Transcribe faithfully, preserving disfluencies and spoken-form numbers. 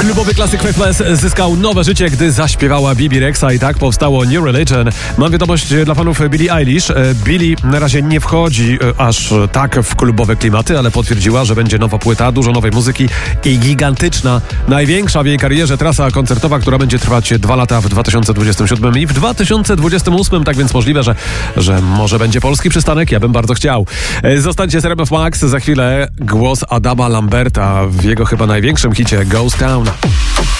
Klubowy klasyk Faithless zyskał nowe życie, gdy zaśpiewała Bibi Rexa i tak powstało New Religion. Mam wiadomość dla fanów Billie Eilish. Billie na razie nie wchodzi aż tak w klubowe klimaty, ale potwierdziła, że będzie nowa płyta, dużo nowej muzyki i gigantyczna, największa w jej karierze trasa koncertowa, która będzie trwać dwa lata w dwa tysiące dwudziestym siódmym i w dwa tysiące dwudziestym ósmym, tak więc możliwe, że, że może będzie polski przystanek. Ja bym bardzo chciał. Zostańcie z R M F Max. Za chwilę głos Adama Lamberta w jego chyba największym hicie Ghost Town.